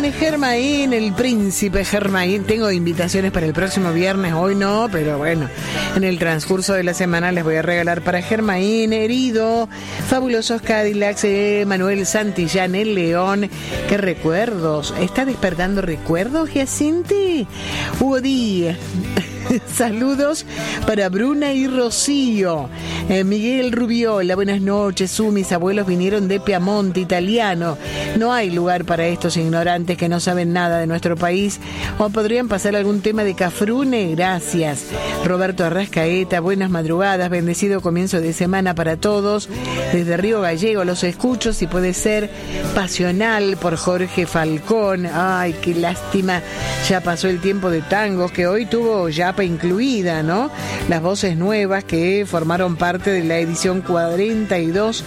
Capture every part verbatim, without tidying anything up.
Germain, Germain, el príncipe Germain. Tengo invitaciones para el próximo viernes, hoy no, pero bueno, en el transcurso de la semana les voy a regalar para Germain, Herido, Fabulosos Cadillacs, eh, Manuel Santillán, El León. ¡Qué recuerdos! ¿Está despertando recuerdos, Giacinti? Hugo Díaz. Saludos para Bruna y Rocío. eh, Miguel Rubiola, buenas noches. Su, mis abuelos vinieron de Piamonte, italiano. No hay lugar para estos ignorantes que no saben nada de nuestro país. ¿O podrían pasar algún tema de Cafrune? Gracias. Roberto Arrascaeta, buenas madrugadas, bendecido comienzo de semana para todos. Desde Río Gallego los escucho, si puede ser Pasional, por Jorge Falcón. Ay, qué lástima, ya pasó el tiempo de tangos, que hoy tuvo Yapa incluida, ¿no? Las voces nuevas que formaron parte de la edición cuarenta y dos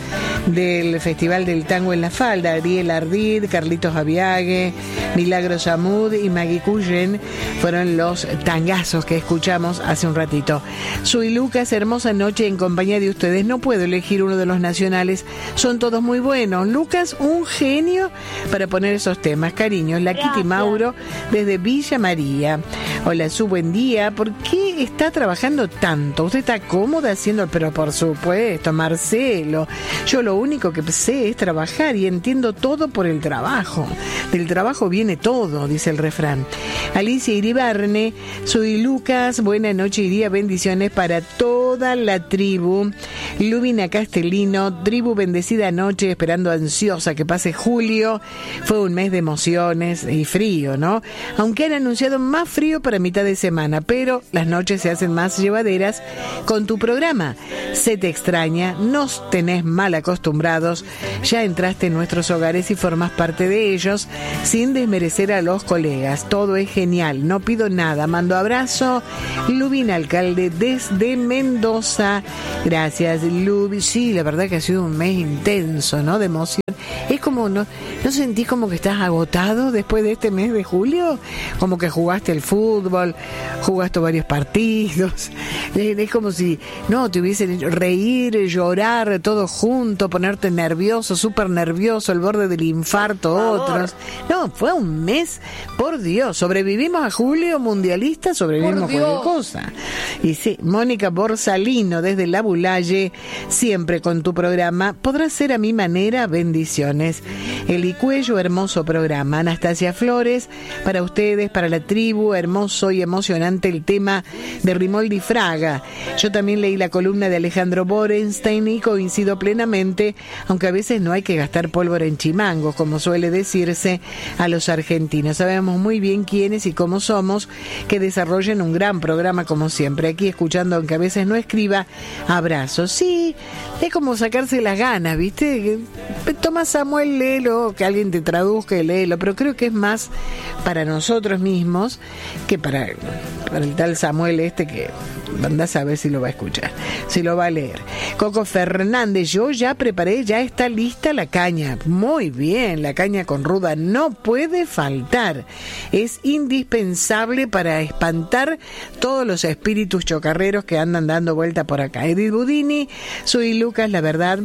del Festival del Tango en la Falda. Ariel Ardid, Carlitos Aviague, Milagros Amud y Maggie Cullen fueron los tangazos que escuchamos hace un ratito. Soy Lucas, hermosa noche en compañía de ustedes. No puedo elegir uno de los nacionales, son todos muy buenos. Lucas, un genio para poner esos temas. Cariños, la Kitty Mauro desde Villa María. Hola, su buen día. ¿Por qué está trabajando tanto? ¿Usted está cómoda haciendo? Pero por supuesto, Marcelo, yo lo único que sé es trabajar y entiendo todo por el trabajo. Del trabajo viene todo, dice el refrán. Alicia Iribarne, soy Lucas, buena noche y día, bendiciones para toda la tribu. Lubina Castellino, tribu bendecida noche, esperando ansiosa que pase julio. Fue un mes de emociones y frío, ¿no? Aunque han anunciado más frío para mitad de semana, pero las noches se hacen más llevaderas con tu programa. Se te extraña, nos tenés mal acostumbrados, ya entraste en nuestros hogares y formas parte de ellos, sin desmerecer a los colegas. Todo es genial, no pido nada, mando abrazo. Lubina Alcalde desde Mendoza. Gracias, Lubi. Sí, la verdad que ha sido un mes intenso, ¿no? De emoción. Es como, ¿no, ¿no sentís como que estás agotado después de este mes de julio? Como que jugaste el fútbol, jugaste varios partidos. Es como si, no, te hubiesen hecho reír, llorar, todo junto, ponerte nervioso, súper nervioso, al borde del infarto, otros. No, fue un mes, por Dios. Sobrevivimos a julio mundialista, sobrevivimos a cualquier cosa. Y sí, Mónica Borsalino desde La Bulalle, siempre con tu programa. Podrá ser a mi manera, bendiciones. Eli Cuello, hermoso programa. Anastasia Flores, para ustedes, para la tribu, hermoso y emocionante el tema de Rimoldi Fraga. Yo también leí la columna de Alejandro Borenstein y coincido plenamente, aunque a veces no hay que gastar pólvora en chimangos, como suele decirse a los argentinos. Sabemos muy bien quiénes y cómo somos, que desarrollen un gran programa como siempre. Aquí escuchando, aunque a veces no escriba, abrazos. Sí, es como sacarse las ganas, ¿viste? Toma Samuel, léelo, que alguien te traduzca y léelo, pero creo que es más para nosotros mismos que para, para el tal Samuel este, que andás a ver si lo va a escuchar, si lo va a leer. Coco Fernández, yo ya preparé, ya está lista la caña. Muy bien, la caña con ruda no puede faltar. Es indispensable para espantar todos los espíritus chocarreros que andan dando vuelta por acá. Edith Budini, soy Lucas, la verdad...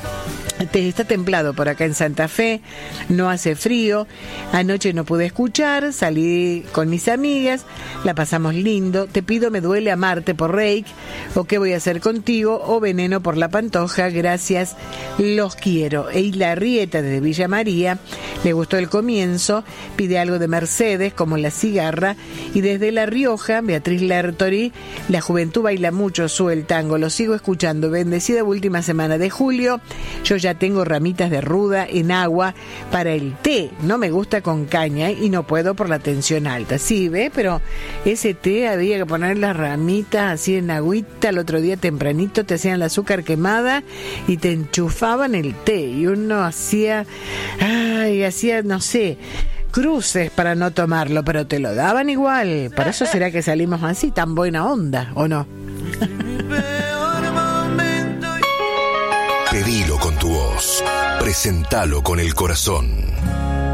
Te está templado por acá en Santa Fe, no hace frío. Anoche no pude escuchar, salí con mis amigas, la pasamos lindo. Te pido Me duele amarte por Reik, o Qué voy a hacer contigo, o Veneno por la Pantoja. Gracias, los quiero. Eila Rieta desde Villa María, le gustó el comienzo, pide algo de Mercedes como La Cigarra. Y desde La Rioja, Beatriz Lertori, la juventud baila mucho su el tango, lo sigo escuchando. Bendecida última semana de julio. Yo ya tengo ramitas de ruda en agua para el té. No me gusta con caña y no puedo por la tensión alta. Sí, ¿ve? Pero ese té había que poner las ramitas así en agüita. El otro día tempranito te hacían el azúcar quemada y te enchufaban el té. Y uno hacía, ay, hacía, no sé, cruces para no tomarlo, pero te lo daban igual. Por eso será que salimos así, tan buena onda, ¿o no? Pedilo con tu voz, presentalo con el corazón.